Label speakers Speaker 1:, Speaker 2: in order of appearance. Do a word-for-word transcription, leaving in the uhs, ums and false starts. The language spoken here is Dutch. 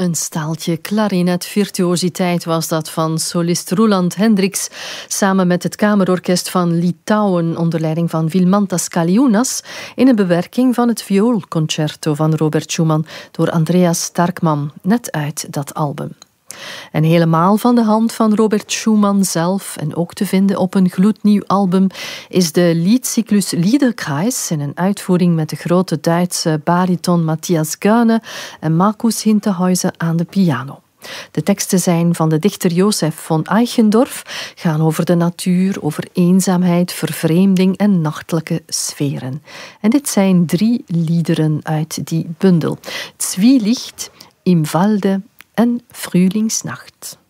Speaker 1: Een staaltje klarinet-virtuositeit was dat van solist Roland Hendricks samen met het Kamerorkest van Litouwen onder leiding van Vilmantas Kaliunas in een bewerking van het vioolconcerto van Robert Schumann door Andreas Starkman, net uit dat album. En helemaal van de hand van Robert Schumann zelf en ook te vinden op een gloednieuw album is de liedcyclus Liederkreis in een uitvoering met de grote Duitse bariton Matthias Goerne en Markus Hinterhuizen aan de piano. De teksten zijn van de dichter Josef von Eichendorff, gaan over de natuur, over eenzaamheid, vervreemding en nachtelijke sferen. En dit zijn drie liederen uit die bundel. Zwielicht, Im Walde en Frühlingsnacht.